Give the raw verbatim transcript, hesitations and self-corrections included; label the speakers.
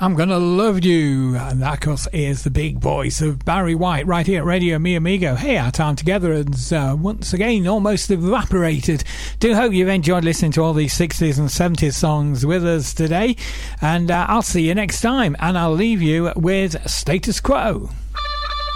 Speaker 1: I'm Gonna Love You. And that, of course, is the big voice of Barry White right here at Radio Mi Amigo. Hey, our time together has uh, once again almost evaporated. Do hope you've enjoyed listening to all these sixties and seventies songs with us today. And uh, I'll see you next time. And I'll leave you with Status Quo.